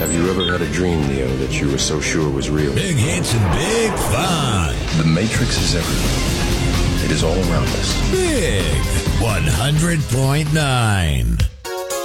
Have you ever had a dream, Neo, that you were so sure was real? Big hits and big fun. The Matrix is everywhere. It is all around us. Big 100.9.